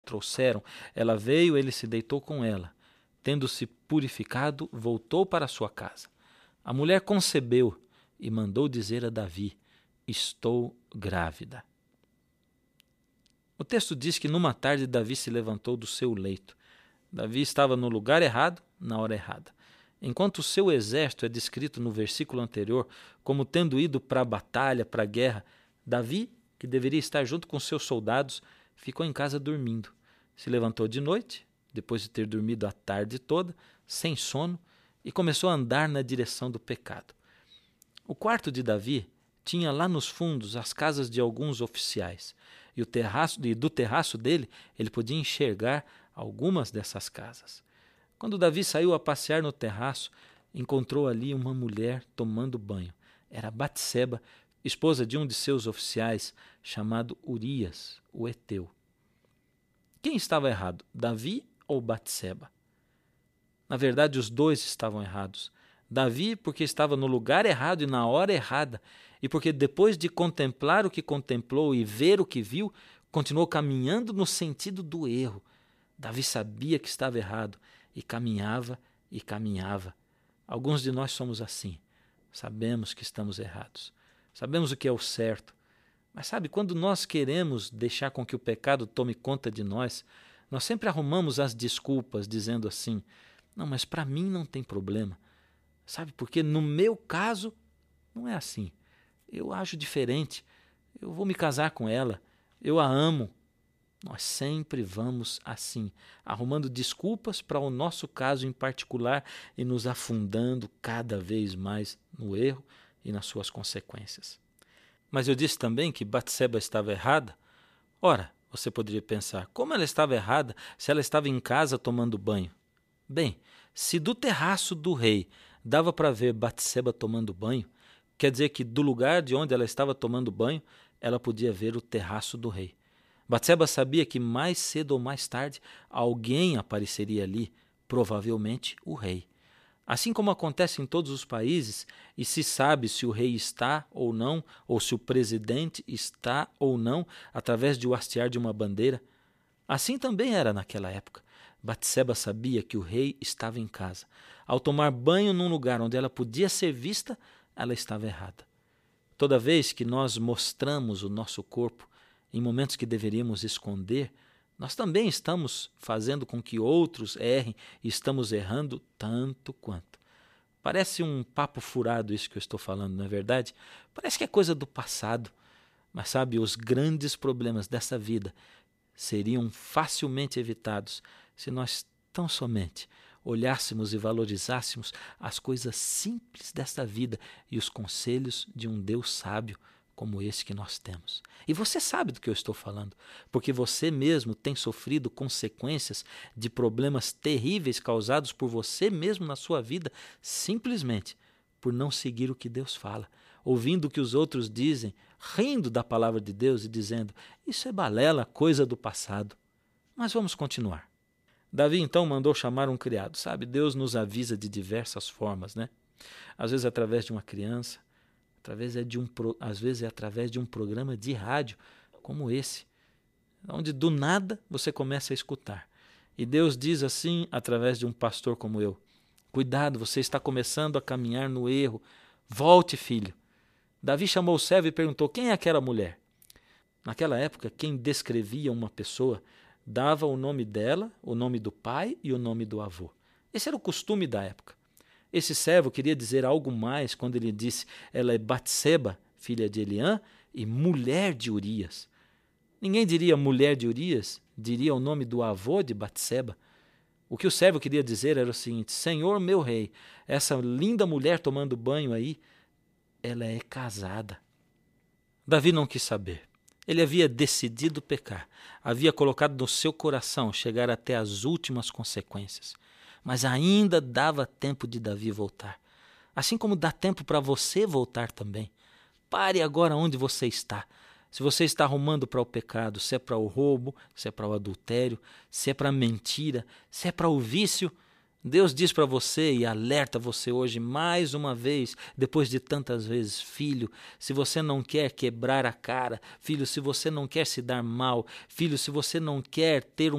trouxeram. Ela veio, ele se deitou com ela. Tendo-se purificado, voltou para sua casa. A mulher concebeu e mandou dizer a Davi: estou grávida. O texto diz que numa tarde Davi se levantou do seu leito. Davi estava no lugar errado, na hora errada. Enquanto o seu exército é descrito no versículo anterior como tendo ido para a batalha, para a guerra, Davi, que deveria estar junto com seus soldados, ficou em casa dormindo. Se levantou de noite, depois de ter dormido a tarde toda, sem sono, e começou a andar na direção do pecado. O quarto de Davi tinha lá nos fundos as casas de alguns oficiais, e do terraço dele ele podia enxergar algumas dessas casas. Quando Davi saiu a passear no terraço, encontrou ali uma mulher tomando banho. Era Batseba, esposa de um de seus oficiais, chamado Urias, o heteu. Quem estava errado, Davi ou Batseba? Na verdade, os dois estavam errados. Davi, porque estava no lugar errado e na hora errada, e porque depois de contemplar o que contemplou e ver o que viu, continuou caminhando no sentido do erro. Davi sabia que estava errado e caminhava e caminhava. Alguns de nós somos assim. Sabemos que estamos errados. Sabemos o que é o certo. Mas sabe, quando nós queremos deixar com que o pecado tome conta de nós, nós sempre arrumamos as desculpas dizendo assim: não, mas para mim não tem problema. Sabe, porque no meu caso não é assim. Eu ajo diferente. Eu vou me casar com ela. Eu a amo. Nós sempre vamos assim, arrumando desculpas para o nosso caso em particular e nos afundando cada vez mais no erro e nas suas consequências. Mas eu disse também que Batseba estava errada. Ora, você poderia pensar, como ela estava errada se ela estava em casa tomando banho? Bem, se do terraço do rei dava para ver Batseba tomando banho, quer dizer que do lugar de onde ela estava tomando banho, ela podia ver o terraço do rei. Batseba sabia que mais cedo ou mais tarde alguém apareceria ali, provavelmente o rei. Assim como acontece em todos os países, e se sabe se o rei está ou não, ou se o presidente está ou não, através de o hastear de uma bandeira, assim também era naquela época. Batseba sabia que o rei estava em casa. Ao tomar banho num lugar onde ela podia ser vista, ela estava errada. Toda vez que nós mostramos o nosso corpo em momentos que deveríamos esconder, nós também estamos fazendo com que outros errem e estamos errando tanto quanto. Parece um papo furado isso que eu estou falando, não é verdade? Parece que é coisa do passado. Mas sabe, os grandes problemas dessa vida seriam facilmente evitados se nós tão somente olhássemos e valorizássemos as coisas simples desta vida e os conselhos de um Deus sábio como esse que nós temos. E você sabe do que eu estou falando, porque você mesmo tem sofrido consequências de problemas terríveis causados por você mesmo na sua vida, simplesmente por não seguir o que Deus fala, ouvindo o que os outros dizem, rindo da palavra de Deus e dizendo: isso é balela, coisa do passado. Mas vamos continuar. Davi então mandou chamar um criado. Sabe, Deus nos avisa de diversas formas, né? Às vezes através de uma criança, às vezes é através de um programa de rádio como esse, onde do nada você começa a escutar. E Deus diz assim através de um pastor como eu: cuidado, você está começando a caminhar no erro. Volte, filho. Davi chamou o servo e perguntou: quem é aquela mulher? Naquela época, quem descrevia uma pessoa dava o nome dela, o nome do pai e o nome do avô. Esse era o costume da época. Esse servo queria dizer algo mais quando ele disse: ela é Batseba, filha de Eliã, e mulher de Urias. Ninguém diria mulher de Urias, diria o nome do avô de Batseba. O que o servo queria dizer era o seguinte: Senhor meu rei, essa linda mulher tomando banho aí, ela é casada. Davi não quis saber. Ele havia decidido pecar, havia colocado no seu coração chegar até as últimas consequências. Mas ainda dava tempo de Davi voltar. Assim como dá tempo para você voltar também. Pare agora onde você está. Se você está arrumando para o pecado, se é para o roubo, se é para o adultério, se é para a mentira, se é para o vício, Deus diz para você e alerta você hoje mais uma vez, depois de tantas vezes: filho, se você não quer quebrar a cara, filho, se você não quer se dar mal, filho, se você não quer ter